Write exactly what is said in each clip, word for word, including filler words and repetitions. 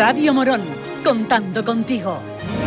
Radio Morón, contando contigo.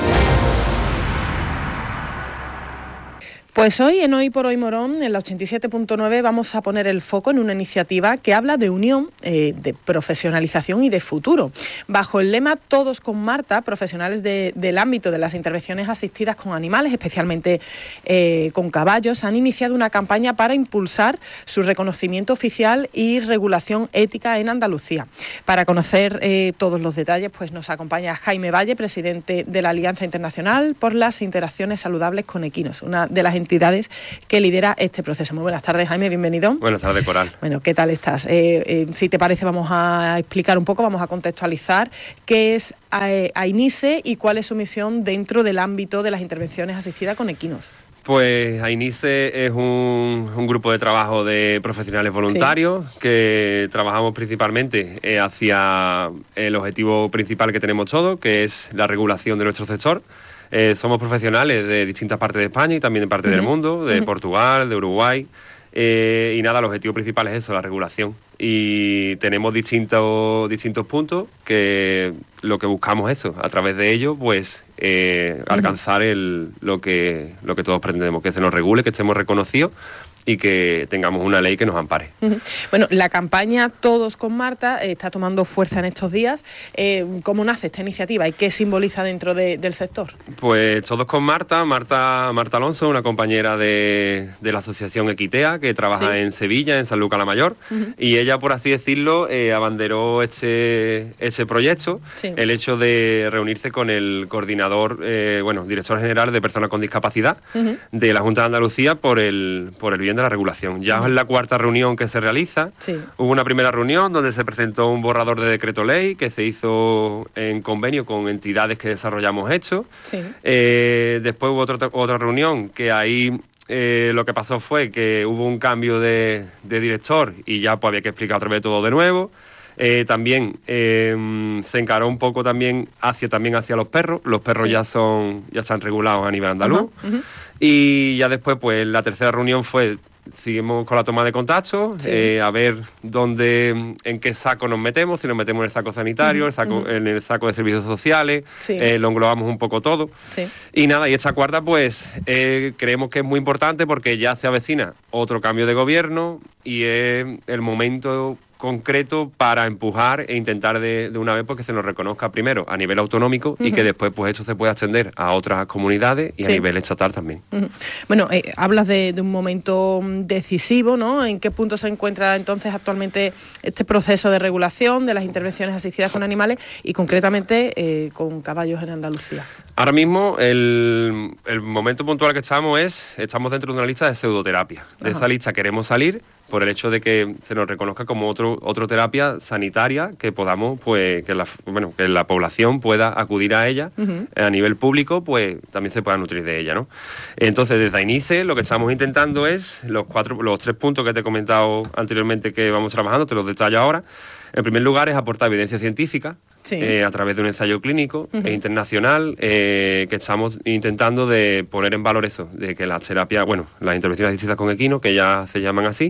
Pues hoy, en Hoy por Hoy Morón, en la ochenta y siete punto nueve, vamos a poner el foco en una iniciativa que habla de unión, eh, de profesionalización y de futuro. Bajo el lema Todos con Marta, profesionales de, del ámbito de las intervenciones asistidas con animales, especialmente eh, con caballos, han iniciado una campaña para impulsar su reconocimiento oficial y regulación ética en Andalucía. Para conocer eh, todos los detalles, pues nos acompaña Jaime Valle, presidente de la Alianza Internacional por las Interacciones Saludables con Equinos, una de las entidades que lidera este proceso. Muy buenas tardes, Jaime, bienvenido. Buenas tardes, Coral. Bueno, ¿qué tal estás? Eh, eh, si te parece, vamos a explicar un poco, vamos a contextualizar qué es AINISE y cuál es su misión dentro del ámbito de las intervenciones asistidas con equinos. Pues AINISE es un, un grupo de trabajo de profesionales voluntarios, sí, que trabajamos principalmente eh, hacia el objetivo principal que tenemos todos, que es la regulación de nuestro sector. Eh, somos profesionales de distintas partes de España y también de parte uh-huh. del mundo, de uh-huh. Portugal, de Uruguay, eh, y nada, el objetivo principal es eso, la regulación. Y tenemos distintos, distintos puntos que lo que buscamos es eso, a través de ellos, pues eh, uh-huh. alcanzar el, lo, que, lo que todos pretendemos, que se nos regule, que estemos reconocidos y que tengamos una ley que nos ampare. Uh-huh. Bueno, la campaña Todos con Marta eh, está tomando fuerza en estos días. Eh, ¿Cómo nace esta iniciativa y qué simboliza dentro de, del sector? Pues Todos con Marta, Marta, Marta Alonso, una compañera de, de la asociación Equitea, que trabaja sí. en Sevilla, en San Lucas la Mayor, uh-huh. y ella, por así decirlo, eh, abanderó este, este proyecto, sí. el hecho de reunirse con el coordinador, eh, bueno, director general de Personas con Discapacidad uh-huh. de la Junta de Andalucía por el, por el bien de la regulación. Ya es la cuarta reunión que se realiza. Sí. Hubo una primera reunión donde se presentó un borrador de decreto ley que se hizo en convenio con entidades que desarrollamos esto. Sí. Eh, después hubo otro, otra reunión que ahí eh, lo que pasó fue que hubo un cambio de, de director y ya pues había que explicar otra vez todo de nuevo. Eh, también eh, se encaró un poco también hacia también hacia los perros. Los perros sí. ya son ya están regulados a nivel andaluz. Uh-huh, uh-huh. Y ya después, pues la tercera reunión fue, seguimos con la toma de contacto, sí. eh, a ver dónde, en qué saco nos metemos, si nos metemos en el saco sanitario, uh-huh, el saco, uh-huh. en el saco de servicios sociales, sí. eh, lo englobamos un poco todo. Sí. Y nada, y esta cuarta, pues eh, creemos que es muy importante porque ya se avecina otro cambio de gobierno y es el momento concreto para empujar e intentar de, de una vez pues, que se nos reconozca primero a nivel autonómico uh-huh. y que después pues esto se pueda extender a otras comunidades y sí. a nivel estatal también. Uh-huh. Bueno, eh, hablas de, de un momento decisivo, ¿no? ¿En qué punto se encuentra entonces actualmente este proceso de regulación de las intervenciones asistidas con animales y concretamente eh, con caballos en Andalucía? Ahora mismo el, el momento puntual que estamos es, estamos dentro de una lista de pseudoterapia. De uh-huh. esa lista queremos salir por el hecho de que se nos reconozca como otro otra terapia sanitaria que podamos, pues, que la, bueno, que la población pueda acudir a ella uh-huh. a nivel público, pues también se pueda nutrir de ella, ¿no? Entonces, desde AINISE lo que estamos intentando es los cuatro, los tres puntos que te he comentado anteriormente que vamos trabajando, te los detallo ahora. En primer lugar, es aportar evidencia científica. Sí. Eh, a través de un ensayo clínico uh-huh. e internacional eh, que estamos intentando de poner en valor eso, de que las terapias, bueno, las intervenciones asistidas con equinos, que ya se llaman así,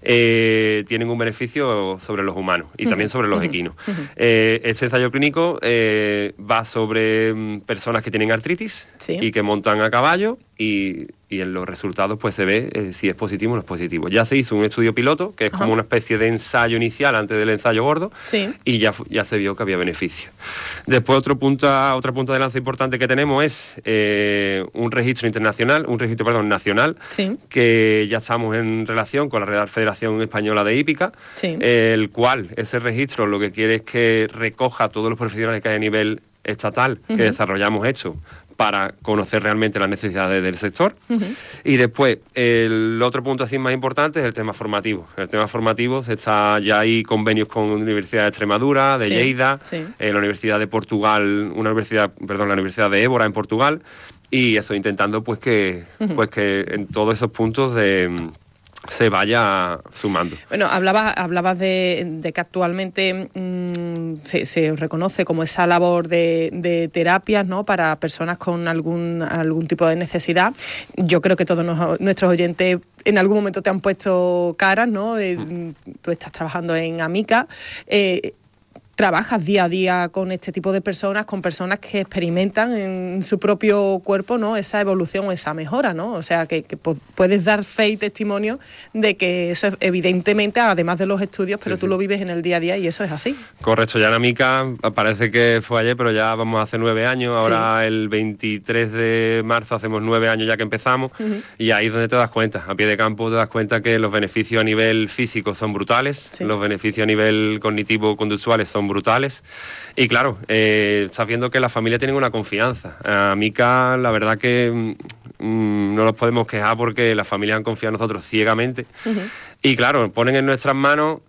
eh, tienen un beneficio sobre los humanos y uh-huh. también sobre los uh-huh. equinos. Uh-huh. Eh, este ensayo clínico eh, va sobre um, personas que tienen artritis sí. y que montan a caballo y, y en los resultados pues se ve eh, si es positivo o no es positivo. Ya se hizo un estudio piloto, que es uh-huh. como una especie de ensayo inicial antes del ensayo gordo sí. y ya, ya se vio que había beneficio. Después otro punto, otra punta de lanza importante que tenemos es eh, un registro internacional, un registro, perdón, nacional, sí. que ya estamos en relación con la Real Federación Española de Hípica, sí. eh, el cual, ese registro lo que quiere es que recoja a todos los profesionales que hay a nivel estatal, uh-huh. que desarrollamos esto, para conocer realmente las necesidades del sector. Uh-huh. Y después, el otro punto así más importante es el tema formativo. El tema formativo, está, ya hay convenios con la Universidad de Extremadura, de sí, Lleida, sí. Eh, la Universidad de Portugal, una universidad, perdón, la Universidad de Évora en Portugal, y eso, intentando pues que, uh-huh. pues que en todos esos puntos de se vaya sumando. Bueno, hablabas hablabas de, de que actualmente mmm, se, se reconoce como esa labor de, de terapias, ¿no?, para personas con algún algún tipo de necesidad. Yo creo que todos nos, nuestros oyentes en algún momento te han puesto caras, ¿no? Eh, mm. Tú estás trabajando en Amica. Eh, trabajas día a día con este tipo de personas, con personas que experimentan en su propio cuerpo, ¿no?, esa evolución, esa mejora, ¿no? O sea, que, que puedes dar fe y testimonio de que eso es evidentemente, además de los estudios, pero sí, tú sí. lo vives en el día a día y eso es así. Correcto, ya la Mica parece que fue ayer, pero ya vamos a hacer nueve años, ahora sí. el veintitrés de marzo hacemos nueve años ya que empezamos, uh-huh. y ahí es donde te das cuenta, a pie de campo te das cuenta que los beneficios a nivel físico son brutales, sí. los beneficios a nivel cognitivo-conductuales son brutales. Y claro, eh, estás viendo que la familia tiene una confianza. A Mica, la verdad que mmm, no nos podemos quejar porque las familias han confiado en nosotros ciegamente. Uh-huh. Y claro, ponen en nuestras manos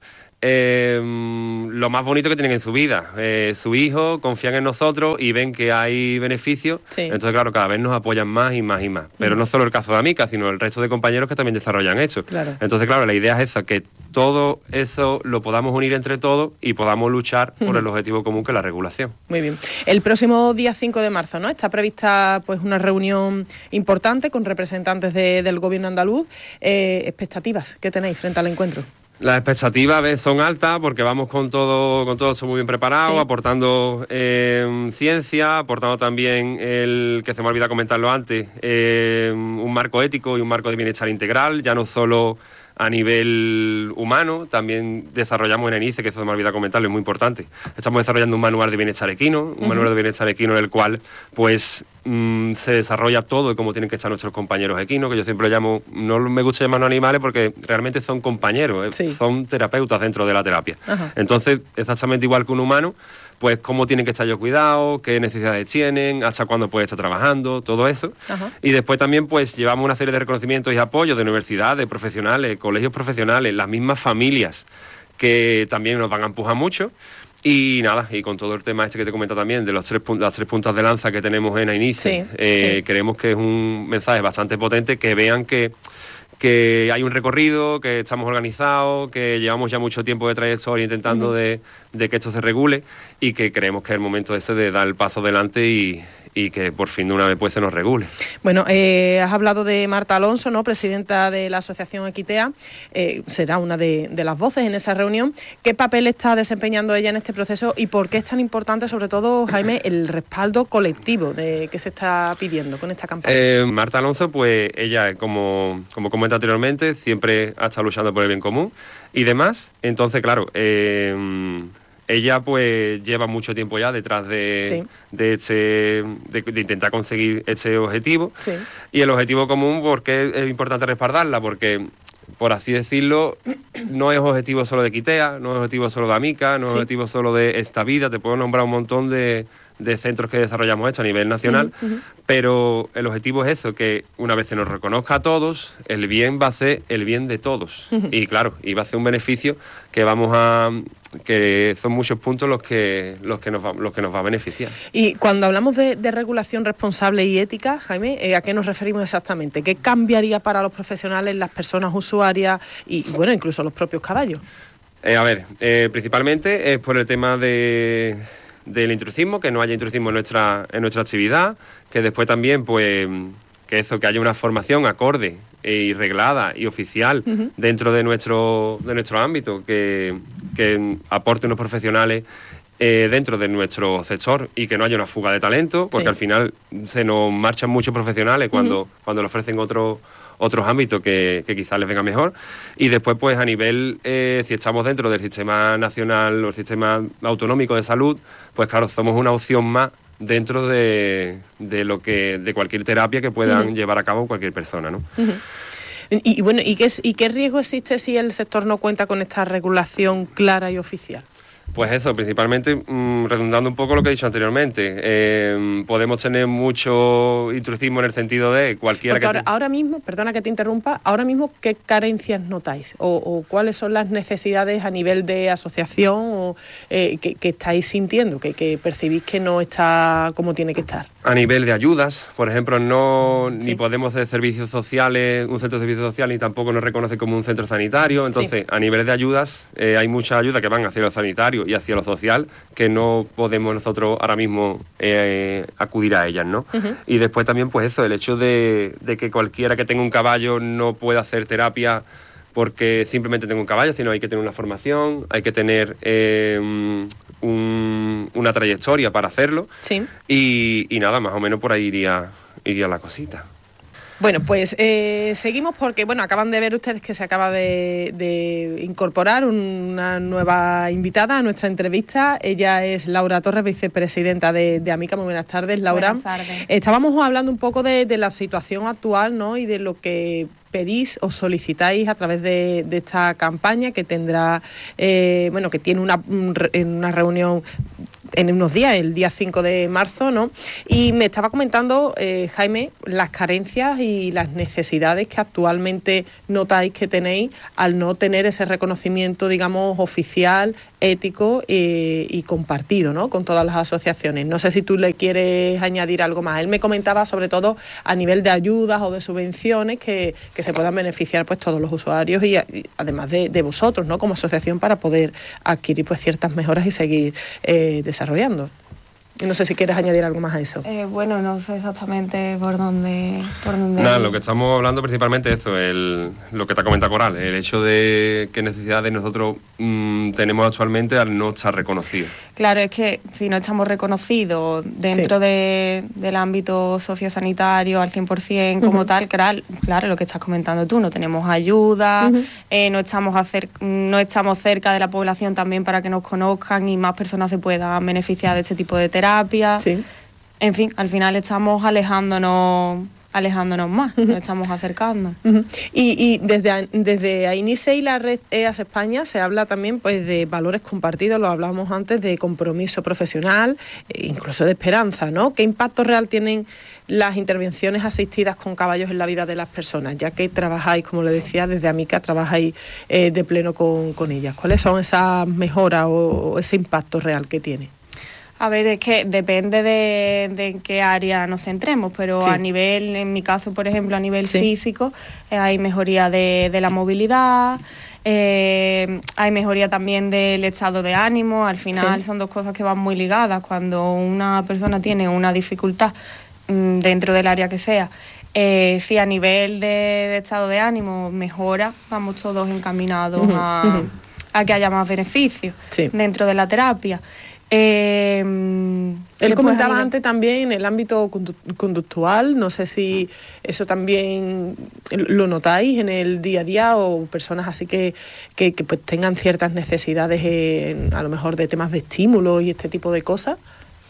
eh, lo más bonito que tienen en su vida. Eh, su hijo, confían en nosotros y ven que hay beneficios. Sí. Entonces, claro, cada vez nos apoyan más y más y más. Pero uh-huh. no solo el caso de Amica, sino el resto de compañeros que también desarrollan esto. Claro. Entonces, claro, la idea es esa, que todo eso lo podamos unir entre todos y podamos luchar uh-huh. por el objetivo común, que es la regulación. Muy bien. El próximo día cinco de marzo, ¿no?, está prevista pues una reunión importante con representantes de, del gobierno andaluz. Eh, ¿Expectativas que tenéis frente al encuentro? Las expectativas son altas porque vamos con todo con todo esto muy bien preparado, sí. aportando eh, ciencia, aportando también, el que se me olvida comentarlo antes, eh, un marco ético y un marco de bienestar integral, ya no solo a nivel humano, también desarrollamos en ENICE, que eso se me olvida comentarlo, es muy importante. Estamos desarrollando un manual de bienestar equino, un uh-huh. manual de bienestar equino en el cual pues mmm, se desarrolla todo de cómo tienen que estar nuestros compañeros equinos, que yo siempre lo llamo, no me gusta llamarlos animales porque realmente son compañeros, eh, sí. son terapeutas dentro de la terapia. Uh-huh. Entonces, exactamente igual que un humano, pues cómo tienen que estar ellos cuidados, qué necesidades tienen, hasta cuándo puede estar trabajando, todo eso. Uh-huh. Y después también pues llevamos una serie de reconocimientos y apoyos de universidades, profesionales, colegios profesionales, las mismas familias que también nos van a empujar mucho. Y nada, y con todo el tema este que te comento también, de los tres, las tres puntas de lanza que tenemos en ENICE, sí, eh, sí. creemos que es un mensaje bastante potente, que vean que que hay un recorrido, que estamos organizados, que llevamos ya mucho tiempo de trayectoria intentando uh-huh. de, de que esto se regule, y que creemos que es el momento ese de dar el paso adelante y, y que por fin de una vez pues se nos regule. Bueno, eh, has hablado de Marta Alonso, ¿no?, presidenta de la Asociación Equitea, eh, será una de, de las voces en esa reunión. ¿Qué papel está desempeñando ella en este proceso y por qué es tan importante, sobre todo, Jaime, el respaldo colectivo de, que se está pidiendo con esta campaña? Eh, Marta Alonso, pues ella, como, como comenté anteriormente, siempre ha estado luchando por el bien común y demás. Entonces, claro, eh, ella pues lleva mucho tiempo ya detrás de, sí. de, este, de, de intentar conseguir este objetivo. Sí. Y el objetivo común, ¿por qué es importante respaldarla? Porque, por así decirlo, no es objetivo solo de Equitea, no es objetivo solo de Amica, no es sí. objetivo solo de Esta Vida. Te puedo nombrar un montón de, de centros que desarrollamos esto a nivel nacional, uh-huh, uh-huh. pero el objetivo es eso, que una vez se nos reconozca a todos, el bien va a ser el bien de todos. Uh-huh. Y claro, y va a ser un beneficio que vamos a... que son muchos puntos los que los que nos va, los que nos va a beneficiar. Y cuando hablamos de, de regulación responsable y ética, Jaime, eh, ¿a qué nos referimos exactamente? ¿Qué cambiaría para los profesionales, las personas usuarias y, bueno, incluso los propios caballos? Eh, a ver, eh, principalmente es por el tema de... del intrusismo, que no haya intrusismo en nuestra, en nuestra actividad, que después también, pues, que eso, que haya una formación acorde y reglada y oficial uh-huh. dentro de nuestro, de nuestro ámbito, que, que aporte unos profesionales eh, dentro de nuestro sector y que no haya una fuga de talento, porque sí. al final se nos marchan muchos profesionales cuando, uh-huh. cuando le ofrecen otro otros ámbitos que, que quizás les venga mejor. Y después, pues a nivel, eh, si estamos dentro del sistema nacional o el sistema autonómico de salud, pues claro, somos una opción más dentro de, de lo que de cualquier terapia que puedan uh-huh. llevar a cabo cualquier persona, ¿no? Uh-huh. Y, y bueno, ¿y qué, ¿y qué riesgo existe si el sector no cuenta con esta regulación clara y oficial? Pues eso, principalmente mmm, redundando un poco lo que he dicho anteriormente, eh, podemos tener mucho intrusismo en el sentido de cualquiera Porque que... ahora, te... ahora mismo, perdona que te interrumpa, ahora mismo, ¿qué carencias notáis? ¿O, o cuáles son las necesidades a nivel de asociación o, eh, que, que estáis sintiendo, que, que percibís que no está como tiene que estar? A nivel de ayudas, por ejemplo, no sí. ni podemos hacer servicios sociales, un centro de servicios sociales, ni tampoco nos reconoce como un centro sanitario. Entonces, sí. a nivel de ayudas, eh, hay muchas ayudas que van hacia lo sanitario y hacia lo social, que no podemos nosotros ahora mismo eh, acudir a ellas, ¿no? Uh-huh. Y después también, pues eso, el hecho de, de que cualquiera que tenga un caballo no pueda hacer terapia porque simplemente tengo un caballo, sino hay que tener una formación, hay que tener eh, un, una trayectoria para hacerlo. Sí. Y, y nada, más o menos por ahí iría, iría la cosita. Bueno, pues eh, seguimos porque, bueno, acaban de ver ustedes que se acaba de, de incorporar una nueva invitada a nuestra entrevista. Ella es Laura Torres, vicepresidenta de, de Amica. Muy buenas tardes, Laura. Buenas tardes. Estábamos hablando un poco de, de la situación actual, ¿no? Y de lo que pedís o solicitáis a través de, de esta campaña que tendrá, eh, bueno, que tiene una, una reunión en unos días, el día cinco de marzo, ¿no? Y me estaba comentando, eh, Jaime, las carencias y las necesidades que actualmente notáis que tenéis al no tener ese reconocimiento, digamos, oficial, ético eh, y compartido, ¿no? Con todas las asociaciones. No sé si tú le quieres añadir algo más. Él me comentaba sobre todo a nivel de ayudas o de subvenciones que, que se puedan beneficiar pues todos los usuarios y, y además de, de vosotros, ¿no? Como asociación para poder adquirir pues ciertas mejoras y seguir eh, desarrollando. No sé si quieres añadir algo más a eso. Eh, bueno, no sé exactamente por dónde... Por dónde Nada, lo que estamos hablando principalmente es eso, el, lo que te ha comentado Coral, el hecho de qué necesidades nosotros mmm, tenemos actualmente al no estar reconocidos. Claro, es que si no estamos reconocidos dentro sí. de, del ámbito sociosanitario al cien por ciento como uh-huh. tal, claro, claro, lo que estás comentando tú, no tenemos ayuda, uh-huh. eh, no, estamos hacer, no estamos cerca de la población también para que nos conozcan y más personas se puedan beneficiar de este tipo de terapia. Sí. En fin, al final estamos alejándonos alejándonos más, uh-huh. nos estamos acercando. Uh-huh. Y, y desde, desde AINISE y la red E A S España se habla también pues de valores compartidos, lo hablábamos antes, de compromiso profesional, e incluso de esperanza, ¿no? ¿Qué impacto real tienen las intervenciones asistidas con caballos en la vida de las personas? Ya que trabajáis, como le decía, desde Amica trabajáis eh, de pleno con, con ellas. ¿Cuáles son esas mejoras o, o ese impacto real que tiene? A ver, es que depende de, de en qué área nos centremos, pero sí. a nivel, en mi caso, por ejemplo, a nivel sí. físico, eh, hay mejoría de, de la movilidad, eh, hay mejoría también del estado de ánimo. Al final sí. son dos cosas que van muy ligadas. Cuando una persona tiene una dificultad mmm, dentro del área que sea, eh, si a nivel de, de estado de ánimo mejora, vamos todos encaminados uh-huh, a, uh-huh. a que haya más beneficios sí. dentro de la terapia. Eh, Él comentaba nivel... antes también en el ámbito conductual, no sé si eso también lo notáis en el día a día o personas así que, que, que pues tengan ciertas necesidades en, a lo mejor de temas de estímulo y este tipo de cosas.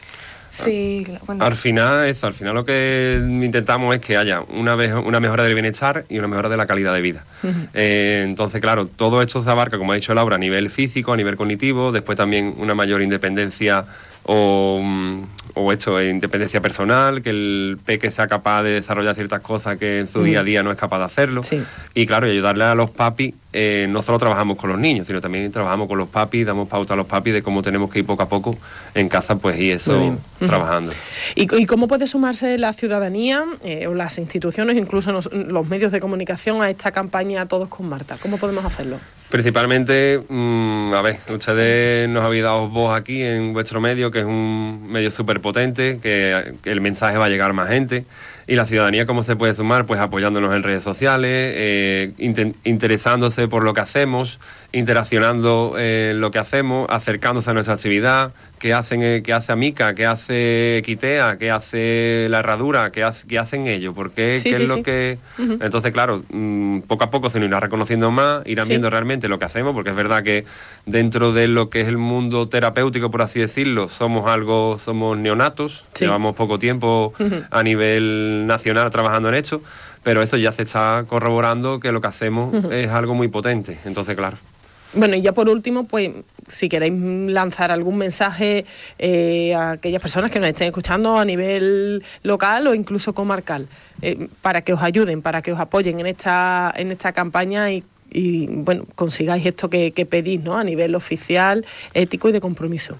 Sí, bueno. Al final, eso, al final lo que intentamos es que haya una, una mejora del bienestar y una mejora de la calidad de vida. Uh-huh. Eh, entonces, claro, todo esto se abarca, como ha dicho Laura, a nivel físico, a nivel cognitivo, después también una mayor independencia o, o esto, independencia personal, que el peque sea capaz de desarrollar ciertas cosas que en su uh-huh. día a día no es capaz de hacerlo. Sí. Y claro, y ayudarle a los papis, eh, no solo trabajamos con los niños, sino también trabajamos con los papis, damos pauta a los papis de cómo tenemos que ir poco a poco en casa, pues y eso uh-huh. trabajando. ¿Y, ¿Y cómo puede sumarse la ciudadanía eh, o las instituciones, incluso los, los medios de comunicación, a esta campaña Todos con Marta? ¿Cómo podemos hacerlo? Principalmente, mmm, a ver, ustedes nos habéis dado voz aquí en vuestro medio, que es un medio súper potente, que, que el mensaje va a llegar a más gente. Y la ciudadanía, ¿cómo se puede sumar? Pues apoyándonos en redes sociales, eh, inter- interesándose por lo que hacemos, interaccionando en eh, lo que hacemos, acercándose a nuestra actividad, qué hacen, eh, qué hace Amica, qué hace Quitea, qué hace La Herradura, qué, hace, qué hacen ellos, por qué, sí, qué sí, es lo sí. que... Uh-huh. Entonces, claro, mmm, poco a poco se nos irá reconociendo más, irán sí. viendo realmente lo que hacemos, porque es verdad que dentro de lo que es el mundo terapéutico, por así decirlo, somos algo, somos neonatos, sí. llevamos poco tiempo uh-huh. a nivel nacional trabajando en esto, pero eso ya se está corroborando que lo que hacemos uh-huh. es algo muy potente, entonces claro. Bueno, y ya por último, pues si queréis lanzar algún mensaje eh, a aquellas personas que nos estén escuchando a nivel local o incluso comarcal, eh, para que os ayuden, para que os apoyen en esta, en esta campaña y, y bueno, consigáis esto que, que pedís, ¿no? A nivel oficial, ético y de compromiso.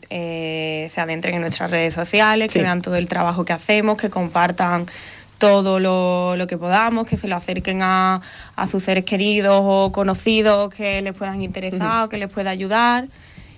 Eh, se adentren en nuestras redes sociales, sí. que vean todo el trabajo que hacemos, que compartan todo lo, lo que podamos, que se lo acerquen a, a sus seres queridos o conocidos que les puedan interesar uh-huh. o que les pueda ayudar.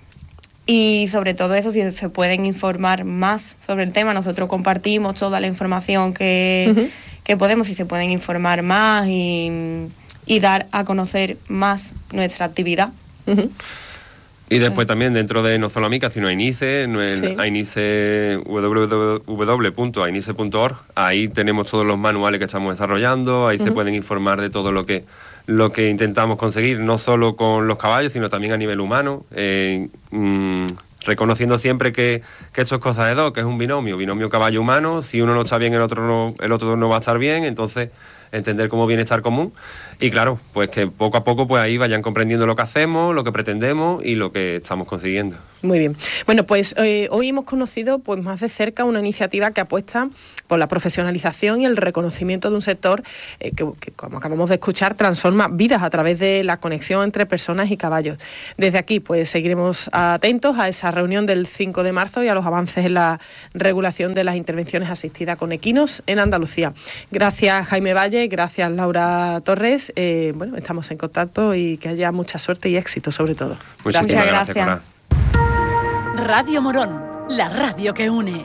Y sobre todo eso, si se pueden informar más sobre el tema, nosotros compartimos toda la información que, uh-huh. que podemos, si se pueden informar más y, y dar a conocer más nuestra actividad. Uh-huh. Y después también dentro de no solo Amica, sino Ainice, en sí. Ainice, w w w punto ainice punto org, ahí tenemos todos los manuales que estamos desarrollando, ahí uh-huh. se pueden informar de todo lo que, lo que intentamos conseguir, no solo con los caballos, sino también a nivel humano, eh, mmm, reconociendo siempre que, que esto es cosa de dos, que es un binomio, binomio caballo-humano, si uno no está bien, el otro no, el otro no va a estar bien, entonces entender como bienestar común y claro, pues que poco a poco pues ahí vayan comprendiendo lo que hacemos, lo que pretendemos y lo que estamos consiguiendo. Muy bien. Bueno, pues eh, hoy hemos conocido pues más de cerca una iniciativa que apuesta por la profesionalización y el reconocimiento de un sector eh, que, que, como acabamos de escuchar, transforma vidas a través de la conexión entre personas y caballos. Desde aquí, pues seguiremos atentos a esa reunión del cinco de marzo y a los avances en la regulación de las intervenciones asistidas con equinos en Andalucía. Gracias, Jaime Valle, gracias, Laura Torres. Eh, bueno, estamos en contacto y que haya mucha suerte y éxito, sobre todo. Muchas gracias. gracias. gracias. Radio Morón, la radio que une.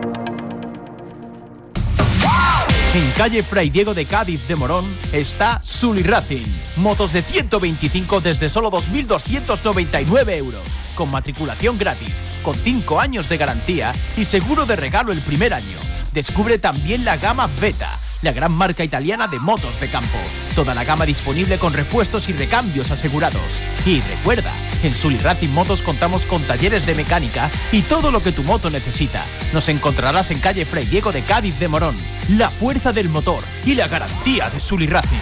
En calle Fray Diego de Cádiz de Morón está Sully Racing. Motos de ciento veinticinco desde solo dos mil doscientos noventa y nueve euros. Con matriculación gratis, con cinco años de garantía y seguro de regalo el primer año. Descubre también la gama Beta, la gran marca italiana de motos de campo. Toda la gama disponible con repuestos y recambios asegurados. Y recuerda, en Sully Racing Motos contamos con talleres de mecánica y todo lo que tu moto necesita. Nos encontrarás en calle Fray Diego de Cádiz de Morón. La fuerza del motor y la garantía de Sully Racing.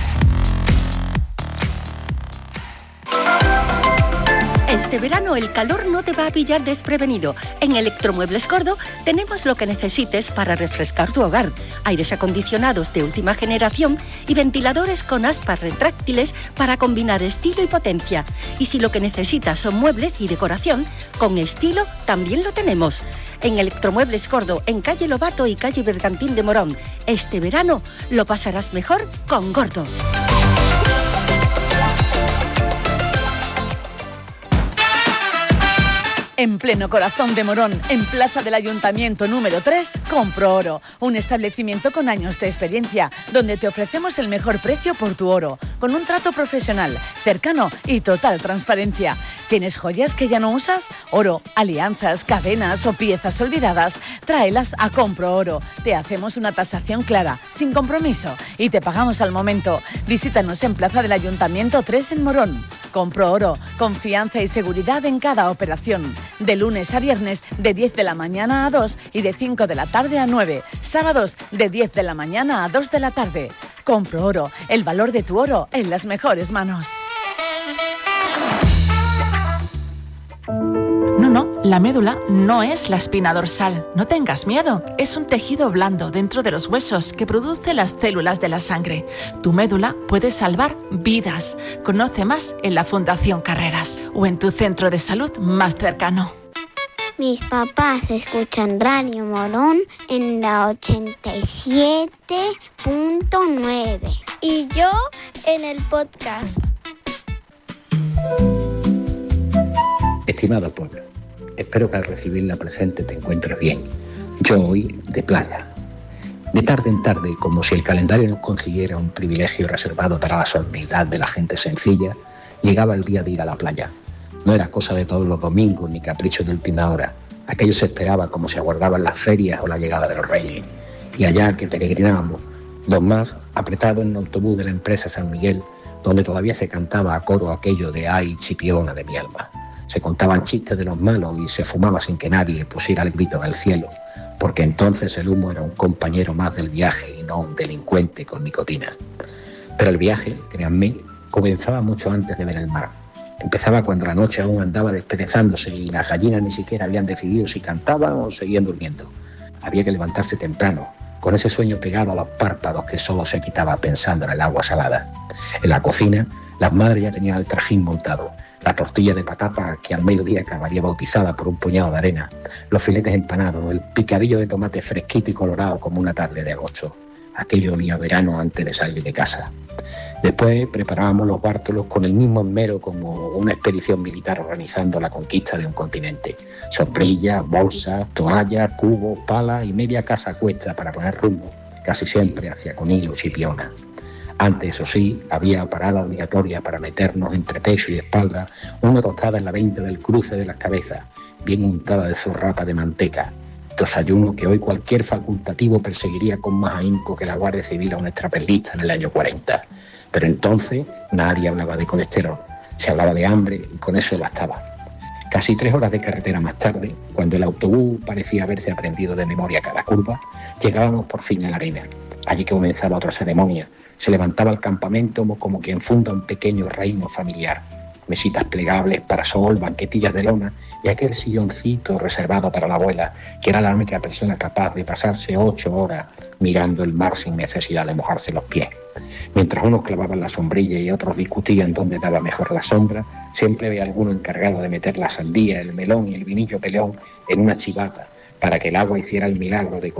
Este verano el calor no te va a pillar desprevenido. En Electromuebles Gordo tenemos lo que necesites para refrescar tu hogar. Aires acondicionados de última generación y ventiladores con aspas retráctiles para combinar estilo y potencia. Y si lo que necesitas son muebles y decoración, con estilo también lo tenemos. En Electromuebles Gordo, en calle Lobato y calle Bergantín de Morón. Este verano lo pasarás mejor con Gordo. En pleno corazón de Morón, en Plaza del Ayuntamiento número tres, Compro Oro, un establecimiento con años de experiencia, donde te ofrecemos el mejor precio por tu oro, con un trato profesional, cercano y total transparencia. ¿Tienes joyas que ya no usas? Oro, alianzas, cadenas o piezas olvidadas, tráelas a Compro Oro. Te hacemos una tasación clara, sin compromiso, y te pagamos al momento. Visítanos en Plaza del Ayuntamiento tres en Morón. Compro Oro, confianza y seguridad en cada operación. De lunes a viernes, de diez de la mañana a dos y de cinco de la tarde a nueve. Sábados, de diez de la mañana a dos de la tarde. Compro Oro, el valor de tu oro en las mejores manos. No, no, la médula no es la espina dorsal. No tengas miedo. Es un tejido blando dentro de los huesos que produce las células de la sangre. Tu médula puede salvar vidas. Conoce más en la Fundación Carreras o en tu centro de salud más cercano. Mis papás escuchan Radio Morón en la ochenta y siete punto nueve. Y yo en el podcast. Estimado pueblo, espero que al recibir la presente te encuentres bien. Yo hoy de playa. De tarde en tarde, como si el calendario nos consiguiera un privilegio reservado para la solemnidad de la gente sencilla, llegaba el día de ir a la playa. No era cosa de todos los domingos ni capricho de última hora. Aquello se esperaba como se aguardaban las ferias o la llegada de los reyes. Y allá que peregrinábamos, los más apretados en el autobús de la empresa San Miguel, donde todavía se cantaba a coro aquello de «Ay, chipiona de mi alma». Se contaban chistes de los malos y se fumaba sin que nadie pusiera el grito en el cielo, porque entonces el humo era un compañero más del viaje y no un delincuente con nicotina. Pero el viaje, créanme, comenzaba mucho antes de ver el mar. Empezaba cuando la noche aún andaba desperezándose y las gallinas ni siquiera habían decidido si cantaban o seguían durmiendo. Había que levantarse temprano, con ese sueño pegado a los párpados que solo se quitaba pensando en el agua salada. En la cocina, las madres ya tenían el trajín montado, la tortilla de patata que al mediodía acabaría bautizada por un puñado de arena, los filetes empanados, el picadillo de tomate fresquito y colorado como una tarde de agosto. Aquello olía a verano antes de salir de casa. Después preparábamos los bártulos con el mismo esmero como una expedición militar organizando la conquista de un continente. Sombrillas, bolsas, toallas, cubos, palas y media casa a cuesta para poner rumbo, casi siempre hacia Conillo o Chipiona. Antes, eso sí, había parada obligatoria para meternos entre pecho y espalda una tostada en la venta del cruce de las cabezas, bien untada de zorrapa de manteca. Desayuno que hoy cualquier facultativo perseguiría con más ahínco que la Guardia Civil a un extraperlista en el año cuarenta. Pero entonces nadie hablaba de colesterol, se hablaba de hambre y con eso bastaba. Casi tres horas de carretera más tarde, cuando el autobús parecía haberse aprendido de memoria cada curva, llegábamos por fin a la arena. Allí comenzaba otra ceremonia. Se levantaba el campamento como quien funda un pequeño reino familiar. Mesitas plegables, parasol, banquetillas de lona y aquel silloncito reservado para la abuela, que era la única persona capaz de pasarse ocho horas mirando el mar sin necesidad de mojarse los pies. Mientras unos clavaban la sombrilla y otros discutían dónde daba mejor la sombra, siempre había alguno encargado de meter la sandía, el melón y el vinillo peleón en una chivata para que el agua hiciera el milagro de